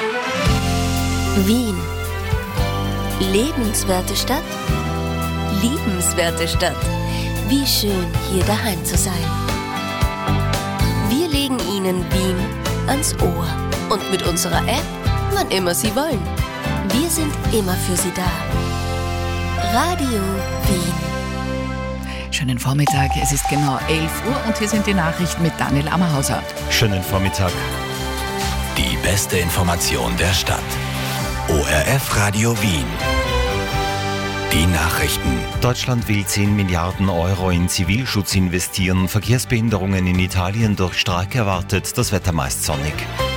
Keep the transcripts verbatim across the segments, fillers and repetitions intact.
Wien. Lebenswerte Stadt? Liebenswerte Stadt. Wie schön, hier daheim zu sein. Wir legen Ihnen Wien ans Ohr. Und mit unserer App, wann immer Sie wollen. Wir sind immer für Sie da. Radio Wien. Schönen Vormittag, es ist genau elf Uhr und hier sind die Nachrichten mit Daniel Ammerhauser. Schönen Vormittag. Die beste Information der Stadt. O R F Radio Wien. Die Nachrichten. Deutschland will zehn Milliarden Euro in Zivilschutz investieren. Verkehrsbehinderungen in Italien durch Streik erwartet. Das Wetter meist sonnig.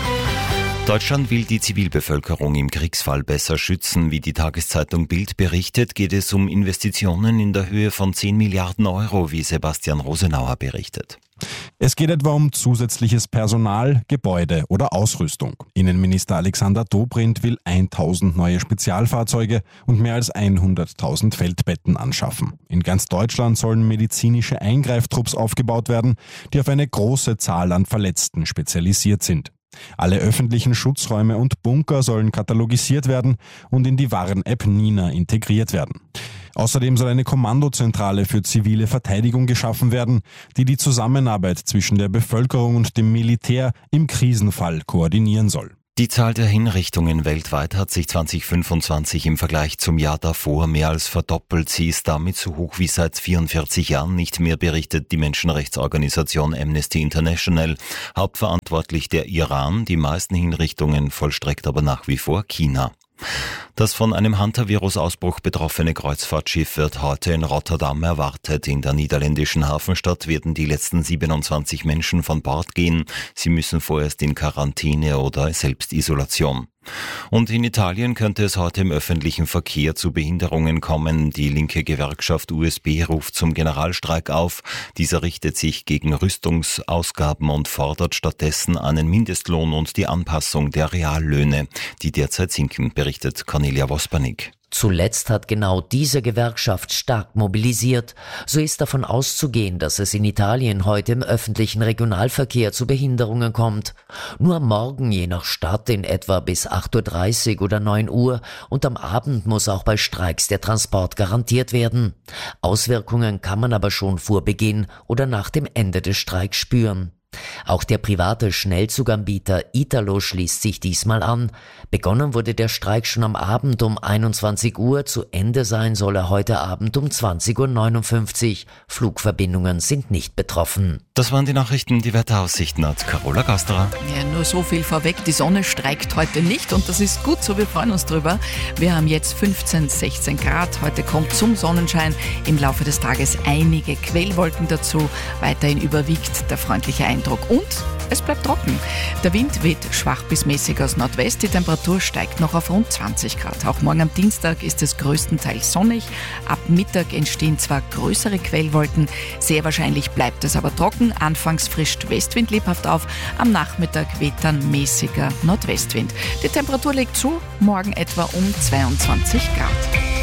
Deutschland will die Zivilbevölkerung im Kriegsfall besser schützen. Wie die Tageszeitung Bild berichtet, geht es um Investitionen in der Höhe von zehn Milliarden Euro, wie Sebastian Rosenauer berichtet. Es geht etwa um zusätzliches Personal, Gebäude oder Ausrüstung. Innenminister Alexander Dobrindt will tausend neue Spezialfahrzeuge und mehr als hunderttausend Feldbetten anschaffen. In ganz Deutschland sollen medizinische Eingreiftrupps aufgebaut werden, die auf eine große Zahl an Verletzten spezialisiert sind. Alle öffentlichen Schutzräume und Bunker sollen katalogisiert werden und in die Warn-App Nina integriert werden. Außerdem soll eine Kommandozentrale für zivile Verteidigung geschaffen werden, die die Zusammenarbeit zwischen der Bevölkerung und dem Militär im Krisenfall koordinieren soll. Die Zahl der Hinrichtungen weltweit hat sich zwanzig fünfundzwanzig im Vergleich zum Jahr davor mehr als verdoppelt. Sie ist damit so hoch wie seit vierundvierzig Jahren nicht mehr, berichtet die Menschenrechtsorganisation Amnesty International. Hauptverantwortlich der Iran, die meisten Hinrichtungen vollstreckt aber nach wie vor China. Das von einem Hantavirus-Ausbruch betroffene Kreuzfahrtschiff wird heute in Rotterdam erwartet. In der niederländischen Hafenstadt werden die letzten siebenundzwanzig Menschen von Bord gehen. Sie müssen vorerst in Quarantäne oder Selbstisolation. Und in Italien könnte es heute im öffentlichen Verkehr zu Behinderungen kommen. Die linke Gewerkschaft U S B ruft zum Generalstreik auf. Dieser richtet sich gegen Rüstungsausgaben und fordert stattdessen einen Mindestlohn und die Anpassung der Reallöhne, die derzeit sinken, berichtet Cornelia Wospanik. Zuletzt hat genau diese Gewerkschaft stark mobilisiert. So ist davon auszugehen, dass es in Italien heute im öffentlichen Regionalverkehr zu Behinderungen kommt. Nur morgen je nach Stadt in etwa bis acht Uhr dreißig oder neun Uhr und am Abend muss auch bei Streiks der Transport garantiert werden. Auswirkungen kann man aber schon vor Beginn oder nach dem Ende des Streiks spüren. Auch der private Schnellzuganbieter Italo schließt sich diesmal an. Begonnen wurde der Streik schon am Abend um einundzwanzig Uhr, zu Ende sein soll er heute Abend um zwanzig Uhr neunundfünfzig. Flugverbindungen sind nicht betroffen. Das waren die Nachrichten, die Wetteraussichten hat Carola Gasterer. Ja, nur so viel vorweg, die Sonne streikt heute nicht und das ist gut so, wir freuen uns drüber. Wir haben jetzt fünfzehn, sechzehn Grad, heute kommt zum Sonnenschein im Laufe des Tages einige Quellwolken dazu, weiterhin überwiegt der freundliche Eindruck. Und es bleibt trocken. Der Wind weht schwach bis mäßig aus Nordwest. Die Temperatur steigt noch auf rund zwanzig Grad. Auch morgen am Dienstag ist es größtenteils sonnig. Ab Mittag entstehen zwar größere Quellwolken, sehr wahrscheinlich bleibt es aber trocken. Anfangs frischt Westwind lebhaft auf. Am Nachmittag weht dann mäßiger Nordwestwind. Die Temperatur legt zu, morgen etwa um zweiundzwanzig Grad.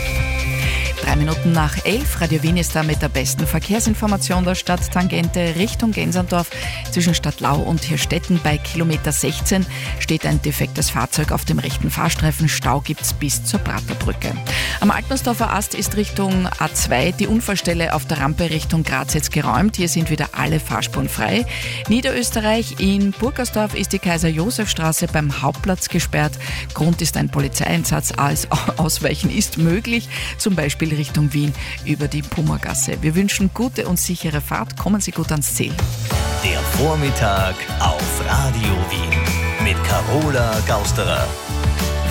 Drei Minuten nach elf, Radio Wien ist da mit der besten Verkehrsinformation der Stadt. Tangente Richtung Gensandorf. Zwischen Stadtlau und Hirstetten bei Kilometer sechzehn steht ein defektes Fahrzeug auf dem rechten Fahrstreifen. Stau gibt's bis zur Praterbrücke. Am Altnussdorfer Ast ist Richtung A zwei die Unfallstelle auf der Rampe Richtung Graz jetzt geräumt. Hier sind wieder alle Fahrspuren frei. Niederösterreich in Burgersdorf ist die Kaiser-Josef-Straße beim Hauptplatz gesperrt. Grund ist ein Polizeieinsatz. Alles Ausweichen ist möglich, zum Beispiel Richtung Wien über die Pummergasse. Wir wünschen gute und sichere Fahrt. Kommen Sie gut ans Ziel. Der Vormittag auf Radio Wien mit Carola Gausterer.